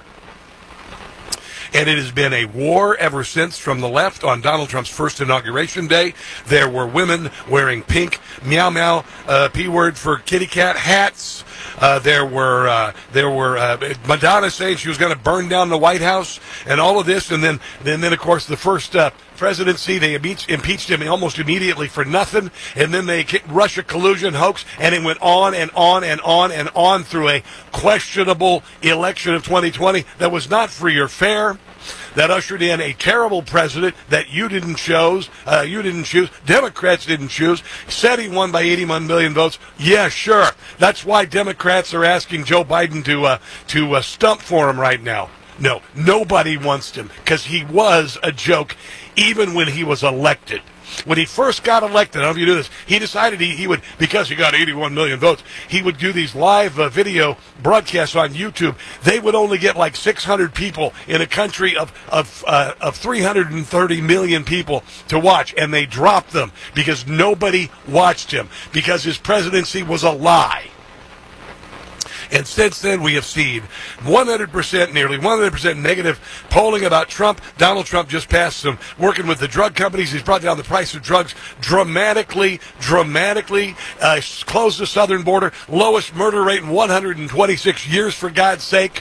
And it has been a war ever since from the left. On Donald Trump's first inauguration day, there were women wearing pink meow meow uh, P word for kitty cat hats. Uh, there were uh, there were uh, Madonna saying she was going to burn down the White House and all of this, and then then, then of course the first uh, presidency they impeached, impeached him almost immediately for nothing, and then they kicked Russia collusion hoax, and it went on and on and on and on through a questionable election of twenty twenty that was not free or fair. That ushered in a terrible president that you didn't choose. Uh, you didn't choose. Democrats didn't choose. Said he won by eighty-one million votes. Yeah, sure. That's why Democrats are asking Joe Biden to uh, to uh, stump for him right now. No, nobody wants him because he was a joke even when he was elected. When he first got elected, I don't know if you knew this, he decided he, he would, because he got eighty-one million votes, he would do these live uh, video broadcasts on YouTube. They would only get like six hundred people in a country of of, uh, of three hundred thirty million people to watch, and they dropped them because nobody watched him, because his presidency was a lie. And since then, we have seen one hundred percent, nearly one hundred percent negative polling about Trump. Donald Trump just passed some working with the drug companies. He's brought down the price of drugs dramatically, dramatically, uh, closed the southern border, lowest murder rate in one hundred twenty-six years, for God's sake.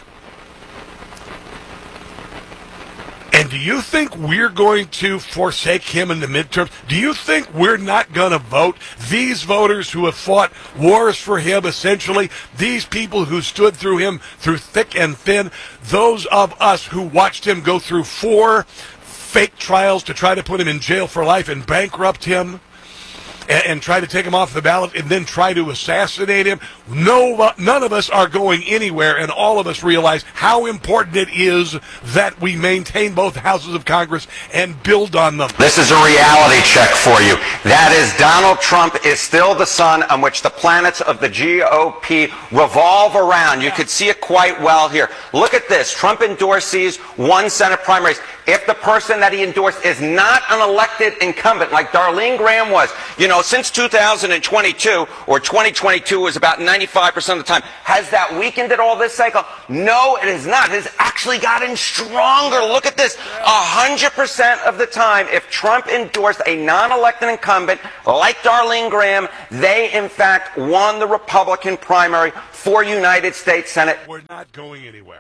And do you think we're going to forsake him in the midterms? Do you think we're not going to vote? These voters who have fought wars for him, essentially, these people who stood through him through thick and thin, those of us who watched him go through four fake trials to try to put him in jail for life and bankrupt him, and, and try to take him off the ballot and then try to assassinate him. No, none of us are going anywhere, and all of us realize how important it is that we maintain both houses of Congress and build on them. This is a reality check for you. That is, Donald Trump is still the sun on which the planets of the G O P revolve around. You could see it quite well here. Look at this. Trump endorsees one Senate primaries. If the person that he endorsed is not an elected incumbent, like Darlene Graham was, you know, since two thousand twenty-two, or twenty twenty-two was about ninety-five percent of the time, has that weakened it all this cycle? No, it has not. It has actually gotten stronger. Look at this. one hundred percent of the time, if Trump endorsed a non-elected incumbent like Darlene Graham, they, in fact, won the Republican primary for United States Senate. We're not going anywhere.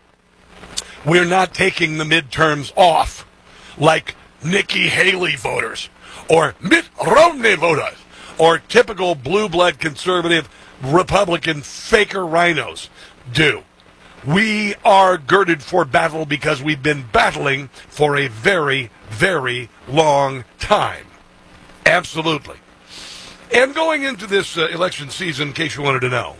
We're not taking the midterms off like Nikki Haley voters or Mitt Romney voters or typical blue blood conservative Republican faker rhinos do. We are girded for battle because we've been battling for a very, very long time. Absolutely. And going into this uh, election season, in case you wanted to know,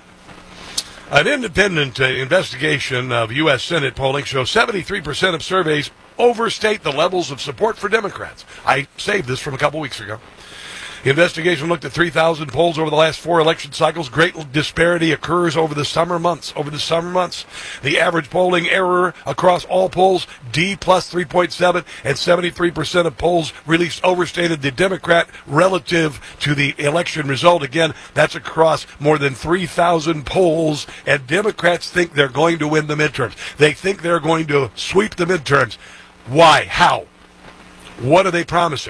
an independent uh, investigation of U S Senate polling shows seventy-three percent of surveys overstate the levels of support for Democrats. I saved this from a couple weeks ago. The investigation looked at three thousand polls over the last four election cycles. Great disparity occurs over the summer months. Over the summer months, the average polling error across all polls, D plus three point seven, and seventy-three percent of polls released overstated the Democrat relative to the election result. Again, that's across more than three thousand polls, and Democrats think they're going to win the midterms. They think they're going to sweep the midterms. Why? How? What are they promising?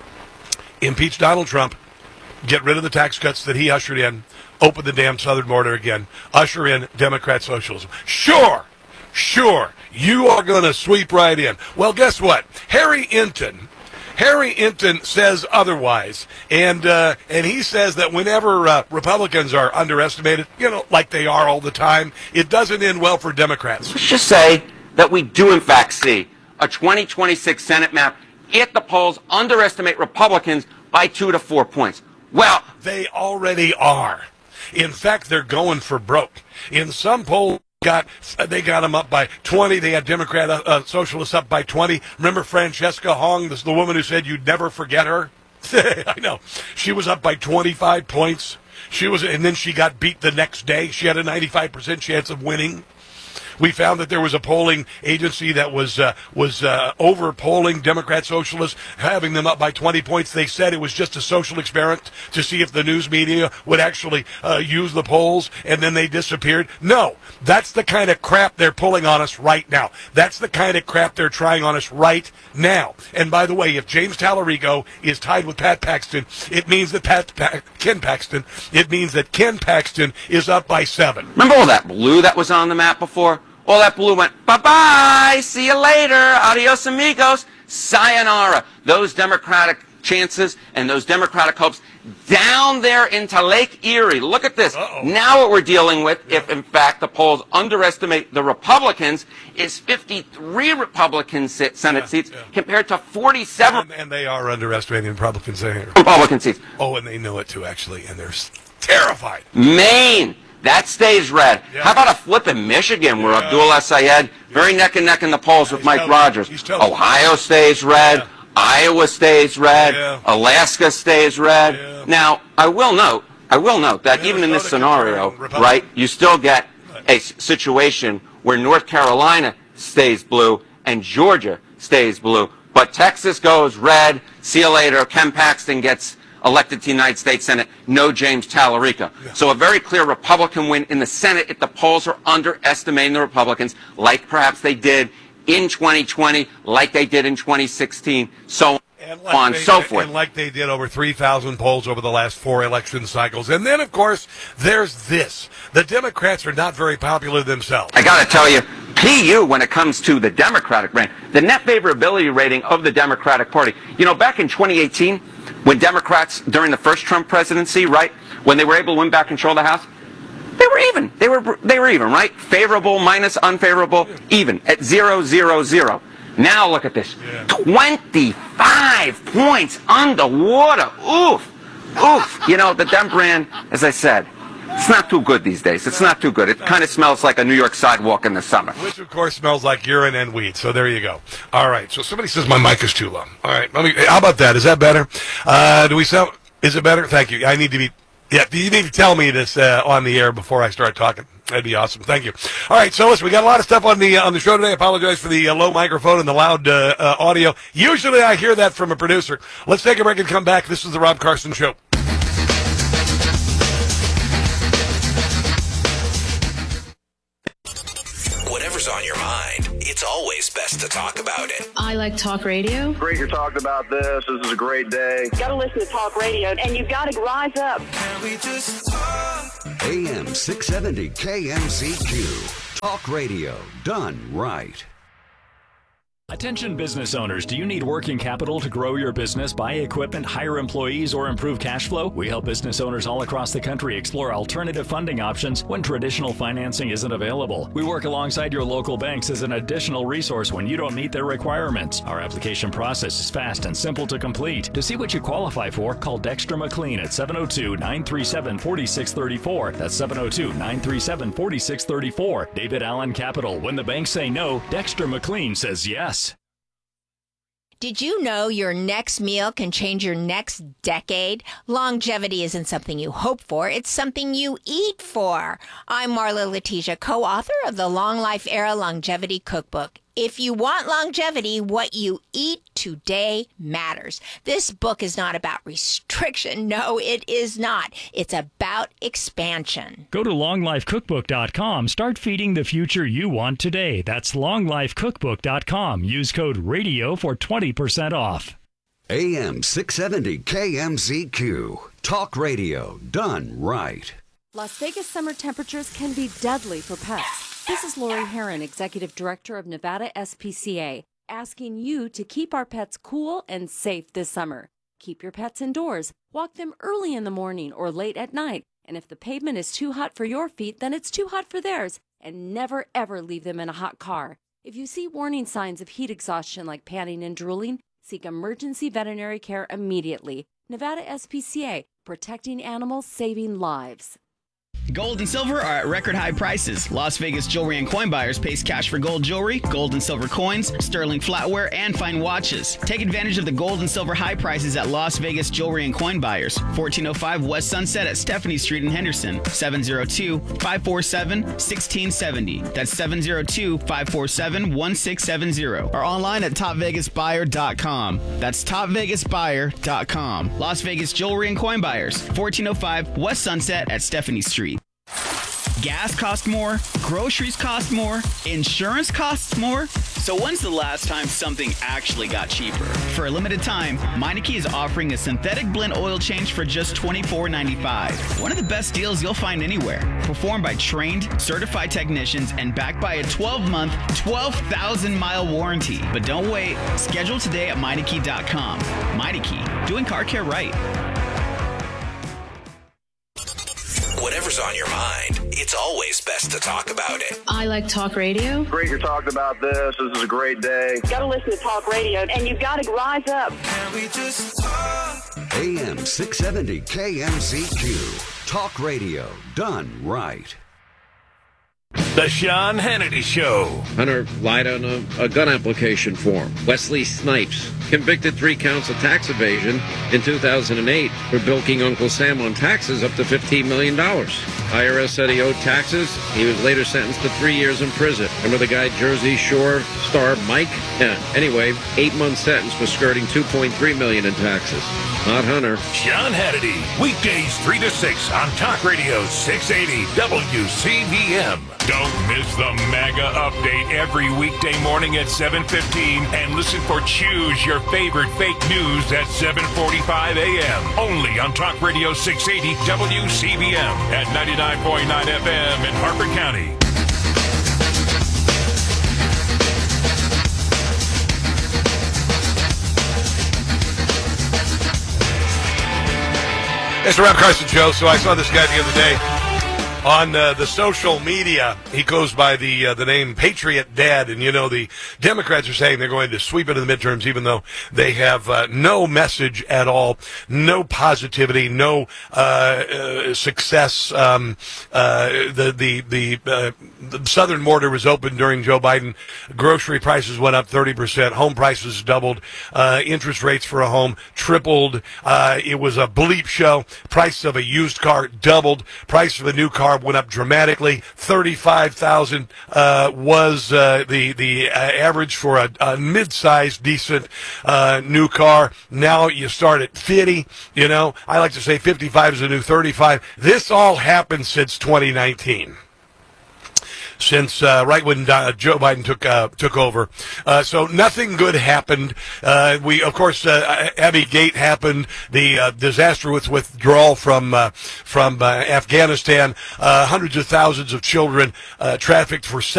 Impeach Donald Trump, get rid of the tax cuts that he ushered in, open the damn southern border again, usher in Democrat socialism. Sure, sure, you are going to sweep right in. Well, guess what? Harry Enton, Harry Enton says otherwise, and uh, and he says that whenever uh, Republicans are underestimated, you know, like they are all the time, it doesn't end well for Democrats. Let's just say that we do, in fact, see a twenty twenty-six Senate map at the polls underestimate Republicans by two to four points. Well, they already are. In fact, they're going for broke. In some polls, got they got them up by twenty. They had Democrat uh, uh, socialists up by twenty. Remember Francesca Hong, this the woman who said you'd never forget her? I know. She was up by twenty-five points. She was, and then she got beat the next day. She had a ninety-five percent chance of winning. We found that there was a polling agency that was uh, was uh, over polling Democrat socialists, having them up by twenty points. They said it was just a social experiment to see if the news media would actually uh, use the polls, and then they disappeared. No, that's the kind of crap they're pulling on us right now. That's the kind of crap they're trying on us right now. And by the way, if James Tallarico is tied with Pat Paxton, it means that Pat pa- Ken Paxton, it means that Ken Paxton is up by seven. Remember all that blue that was on the map before? All that blue went, bye-bye, see you later, adios amigos, sayonara. Those Democratic chances and those Democratic hopes down there into Lake Erie. Look at this. Uh-oh. Now what we're dealing with, yeah. if in fact the polls underestimate the Republicans, is fifty-three Republican sit, Senate yeah, seats yeah. compared to forty-seven. And, and they are underestimating Republicans there. Republican seats. Oh, and they know it too, actually, and they're terrified. Maine. That stays red. Yeah. How about a flip in Michigan where yeah. Abdul El-Sayed, very neck and neck in the polls yeah, with Mike Rogers. Ohio stays red. Yeah. Iowa stays red. Yeah. Alaska stays red. Yeah. Now, I will note, I will note that even in this scenario, right, you still get a situation where North Carolina stays blue and Georgia stays blue. But Texas goes red. See you later. Ken Paxton gets elected to the United States Senate, no James Tallarico. Yeah. So a very clear Republican win in the Senate if the polls are underestimating the Republicans, like perhaps they did in twenty twenty, like they did in twenty sixteen, so and like on and they, so forth. And like they did over three thousand polls over the last four election cycles. And then, of course, there's this. The Democrats are not very popular themselves. I got to tell you, P U, when it comes to the Democratic rating, the net favorability rating of the Democratic Party, you know, back in twenty eighteen, when Democrats, during the first Trump presidency, right, when they were able to win back control of the House, they were even. They were they were even, right? Favorable minus unfavorable, even, at zero, zero, zero. Now look at this. Yeah. twenty-five points underwater. Oof. Oof. You know, the Dem brand, as I said, it's not too good these days. It's not too good. It kind of smells like a New York sidewalk in the summer. Which, of course, smells like urine and weed. So there you go. All right. So somebody says my mic is too low. All right. Let me, how about that? Is that better? Uh, do we sound... Is it better? Thank you. I need to be... Yeah, you need to tell me this uh, on the air before I start talking. That'd be awesome. Thank you. All right, so listen, we got a lot of stuff on the uh, on the show today. I apologize for the uh, low microphone and the loud uh, uh, audio. Usually I hear that from a producer. Let's take a break and come back. This is the Rob Carson Show. Whatever's on your mind, it's always best to talk about it. I like talk radio. Great you're talking about this. This is a great day. Got to listen to talk radio, and you've got to rise up. Can we just talk? A M six seventy K M Z Q. Talk radio done right. Attention business owners, do you need working capital to grow your business, buy equipment, hire employees, or improve cash flow? We help business owners all across the country explore alternative funding options when traditional financing isn't available. We work alongside your local banks as an additional resource when you don't meet their requirements. Our application process is fast and simple to complete. To see what you qualify for, call Dexter McLean at seven oh two, nine three seven, four six three four. That's seven oh two, nine three seven, four six three four. David Allen Capital. When the banks say no, Dexter McLean says yes. Did you know your next meal can change your next decade? Longevity isn't something you hope for, it's something you eat for. I'm Marla Letitia, co-author of the Long Life Era Longevity Cookbook. If you want longevity, what you eat today matters. This book is not about restriction. No, it is not. It's about expansion. Go to long life cookbook dot com. Start feeding the future you want today. That's long life cookbook dot com. Use code RADIO for twenty percent off. A M six seventy K M Z Q. Talk radio done right. Las Vegas summer temperatures can be deadly for pets. This is Lori Herron, Executive Director of Nevada S P C A, asking you to keep our pets cool and safe this summer. Keep your pets indoors. Walk them early in the morning or late at night. And if the pavement is too hot for your feet, then it's too hot for theirs. And never, ever leave them in a hot car. If you see warning signs of heat exhaustion like panting and drooling, seek emergency veterinary care immediately. Nevada S P C A, protecting animals, saving lives. Gold and silver are at record high prices. Las Vegas Jewelry and Coin Buyers pays cash for gold jewelry, gold and silver coins, sterling flatware, and fine watches. Take advantage of the gold and silver high prices at Las Vegas Jewelry and Coin Buyers. fourteen oh five West Sunset at Stephanie Street in Henderson. seven oh two, five four seven, one six seven oh. That's seven oh two, five four seven, one six seven oh. Or online at top vegas buyer dot com. That's top vegas buyer dot com. Las Vegas Jewelry and Coin Buyers. fourteen oh five West Sunset at Stephanie Street. Gas costs more, groceries cost more, insurance costs more. So when's the last time something actually got cheaper? For a limited time, Meineke is offering a synthetic blend oil change for just twenty-four ninety-five. One of the best deals you'll find anywhere. Performed by trained, certified technicians and backed by a twelve-month, twelve thousand mile warranty. But don't wait. Schedule today at Meineke dot com. Meineke, doing car care right. Whatever's on your mind, it's always best to talk about it. I like talk radio. Great you're talking about this. This is a great day. Got to listen to talk radio, and you've got to rise up. Can we just talk? A M six seventy K M Z Q. Talk radio done right. The Sean Hannity Show. Hunter lied on a, a gun application form. Wesley Snipes, convicted three counts of tax evasion in two thousand eight for bilking Uncle Sam on taxes up to fifteen million dollars. I R S said he owed taxes. He was later sentenced to three years in prison. Remember the guy Jersey Shore star Mike? Yeah. Anyway, eight-month sentence for skirting two point three million dollars in taxes. Not Hunter. Sean Hannity, weekdays three to six on Talk Radio six eighty W C V M. Don't miss the MAGA update every weekday morning at seven fifteen and listen for Choose Your Favorite Fake News at seven forty-five a.m. Only on Talk Radio six eighty W C V M at ninety-nine point nine F M in Harford County. It's the Rob Carson Show. So I saw this guy the other day. On uh, the social media, he goes by the uh, the name Patriot Dad, and you know the Democrats are saying they're going to sweep into the midterms, even though they have uh, no message at all, no positivity, no uh, uh, success. Um, uh, the the the, uh, the southern border was open during Joe Biden. Grocery prices went up thirty percent. Home prices doubled. Uh, interest rates for a home tripled. Uh, it was a bleep show. Price of a used car doubled. Price of a new car went up dramatically. thirty-five thousand uh, was uh, the the uh, average for a, a mid-sized, decent uh, new car. Now you start at fifty. You know, I like to say fifty-five is a new thirty-five. This all happened since twenty nineteen. Since uh, right when uh, Joe Biden took uh, took over, uh, so nothing good happened. Uh, we, of course, uh, Abbey Gate happened. The uh, disastrous withdrawal from uh, from uh, Afghanistan. Uh, hundreds of thousands of children uh, trafficked for.